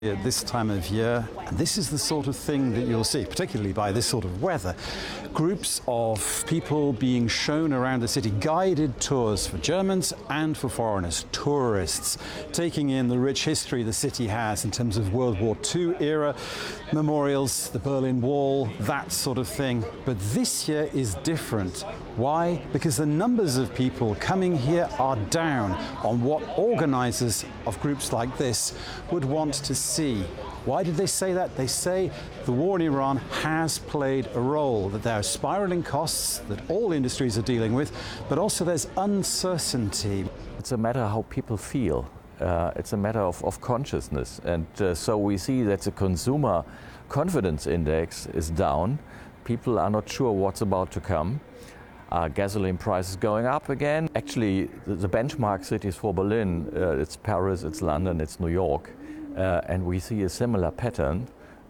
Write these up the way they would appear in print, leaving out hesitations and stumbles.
At this time of year, and this is the sort of thing that you'll see, particularly by this sort of weather. Groups of people being shown around the city, guided tours for Germans and for foreigners, tourists, taking in the rich history the city has in terms of World War II era, memorials, the Berlin Wall, that sort of thing. But this year is different. Why? Because the numbers of people coming here are down on what organizers of groups like this would want to see. Why did they say that? They say the war in Iran has played a role, that there are spiraling costs that all industries are dealing with, but also there's uncertainty. It's a matter how people feel. It's a matter of consciousness. And so we see that the consumer confidence index is down. People are not sure what's about to come. Gasoline prices going up again. Actually, the benchmark cities for Berlin, it's Paris, it's London, it's New York. And we see a similar pattern.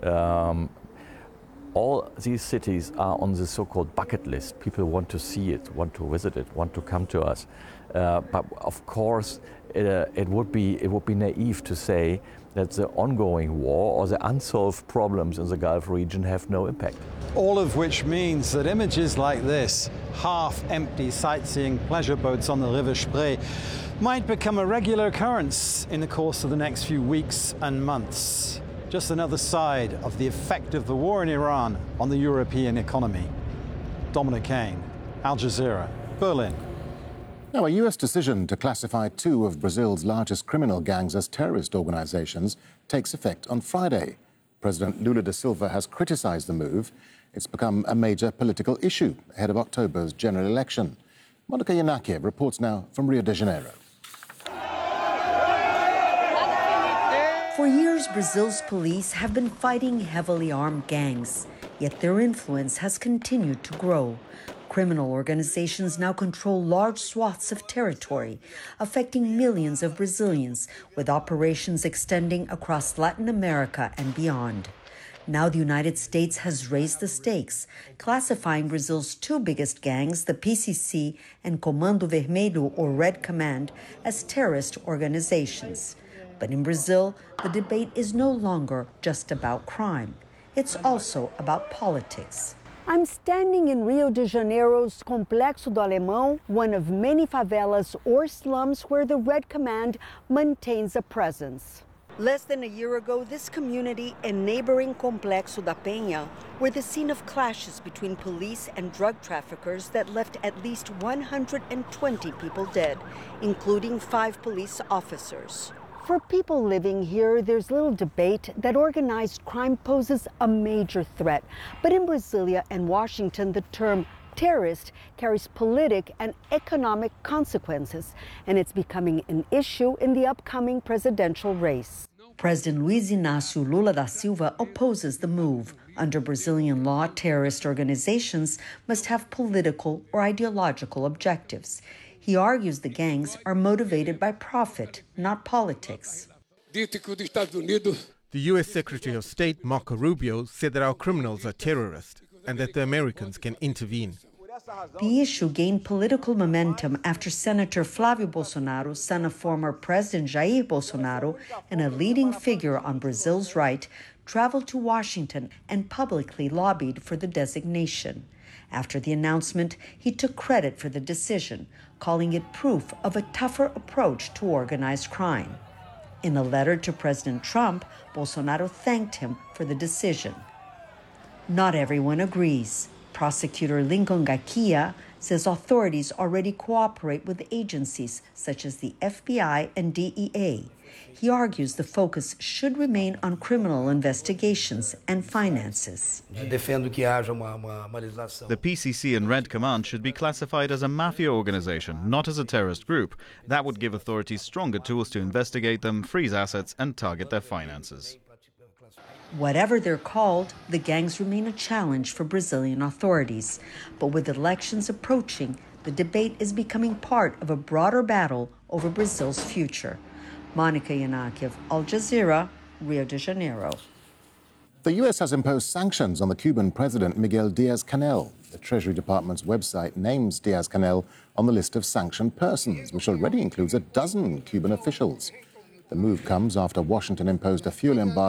All these cities are on the so-called bucket list. People want to see it, want to visit it, want to come to us. But of course, it would be naive to say that the ongoing war or the unsolved problems in the Gulf region have no impact. All of which means that images like this, half-empty sightseeing pleasure boats on the River Spree, might become a regular occurrence in the course of the next few weeks and months. Just another side of the effect of the war in Iran on the European economy. Dominic Kane, Al Jazeera, Berlin. Now, a U.S. decision to classify two of Brazil's largest criminal gangs as terrorist organizations takes effect on Friday. President Lula da Silva has criticized the move. It's become a major political issue ahead of October's general election. Monica Yanakiev reports now from Rio de Janeiro. For years, Brazil's police have been fighting heavily armed gangs, yet their influence has continued to grow. Criminal organizations now control large swaths of territory, affecting millions of Brazilians, with operations extending across Latin America and beyond. Now the United States has raised the stakes, classifying Brazil's two biggest gangs, the PCC and Comando Vermelho, or Red Command, as terrorist organizations. But in Brazil, the debate is no longer just about crime. It's also about politics. I'm standing in Rio de Janeiro's Complexo do Alemão, one of many favelas or slums where the Red Command maintains a presence. Less than a year ago, this community and neighboring Complexo da Penha were the scene of clashes between police and drug traffickers that left at least 120 people dead, including 5 police officers. For people living here, there's little debate that organized crime poses a major threat. But in Brasilia and Washington, the term terrorist carries political and economic consequences, and it's becoming an issue in the upcoming presidential race. President Luiz Inácio Lula da Silva opposes the move. Under Brazilian law, terrorist organizations must have political or ideological objectives. He argues the gangs are motivated by profit, not politics. The U.S. Secretary of State, Marco Rubio, said that our criminals are terrorists and that the Americans can intervene. The issue gained political momentum after Senator Flávio Bolsonaro, son of former President Jair Bolsonaro and a leading figure on Brazil's right, traveled to Washington and publicly lobbied for the designation. After the announcement, he took credit for the decision, calling it proof of a tougher approach to organized crime. In a letter to President Trump, Bolsonaro thanked him for the decision. Not everyone agrees. Prosecutor Lincoln Gakia says authorities already cooperate with agencies such as the FBI and DEA. He argues the focus should remain on criminal investigations and finances. The PCC and Red Command should be classified as a mafia organization, not as a terrorist group. That would give authorities stronger tools to investigate them, freeze assets, and target their finances. Whatever they're called, the gangs remain a challenge for Brazilian authorities. But with elections approaching, the debate is becoming part of a broader battle over Brazil's future. Monica Yanakiev, Al Jazeera, Rio de Janeiro. The U.S. has imposed sanctions on the Cuban president Miguel Diaz-Canel. The Treasury Department's website names Diaz-Canel on the list of sanctioned persons, which already includes a dozen Cuban officials. The move comes after Washington imposed a fuel embargo